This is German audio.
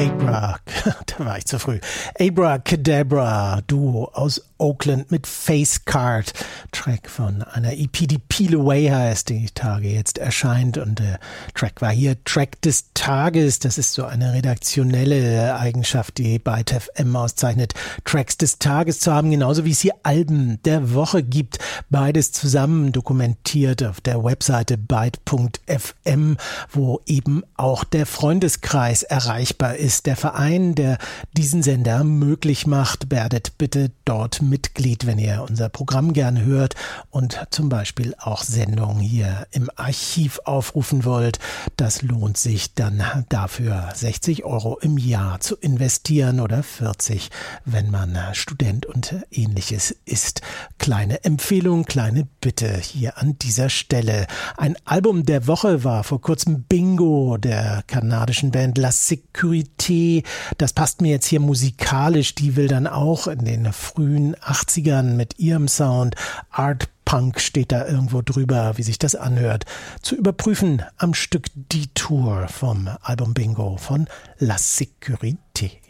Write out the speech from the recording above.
Da war ich zu früh. Abracadabra, Duo aus Oakland mit Facecard, Track von einer EP, die Peel Away heißt, die Tage jetzt erscheint, und der Track war hier Track des Tages. Das ist so eine redaktionelle Eigenschaft, die Byte FM auszeichnet, Tracks des Tages zu haben, genauso wie es hier Alben der Woche gibt. Beides zusammen dokumentiert auf der Webseite byte.fm, wo eben auch der Freundeskreis erreichbar ist. Der Verein, der diesen Sender möglich macht. Werdet bitte dort Mitglied, wenn ihr unser Programm gerne hört und zum Beispiel auch Sendungen hier im Archiv aufrufen wollt. Das lohnt sich dann dafür 60 € im Jahr zu investieren oder 40, wenn man Student und ähnliches ist. Kleine Empfehlung, kleine Bitte hier an dieser Stelle. Ein Album der Woche war vor kurzem Bingo der kanadischen Band La Sécurité. Das passt mir jetzt hier musikalisch. Die will dann auch in den frühen 80ern mit ihrem Sound, Art Punk steht da irgendwo drüber, wie sich das anhört, zu überprüfen am Stück Detour vom Album Bingo von La Sécurité.